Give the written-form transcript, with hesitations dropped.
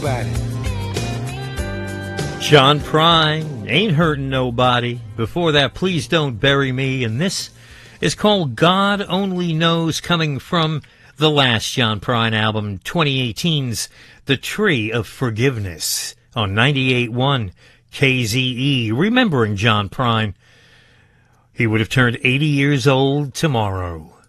John Prine, Ain't Hurting Nobody. Before that, Please Don't Bury Me. And this is called God Only Knows, coming from the last John Prine album, 2018's The Tree of Forgiveness, on 98.1 KZE. Remembering John Prine, he would have turned 80 years old tomorrow.